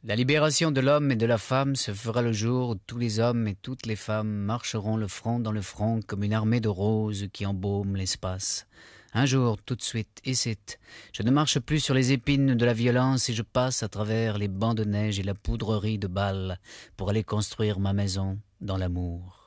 La libération de l'homme et de la femme se fera le jour où tous les hommes et toutes les femmes marcheront le front dans le front comme une armée de roses qui embaume l'espace. Un jour, tout de suite, ici, je ne marche plus sur les épines de la violence et je passe à travers les bancs de neige et la poudrerie de balles pour aller construire ma maison dans l'amour.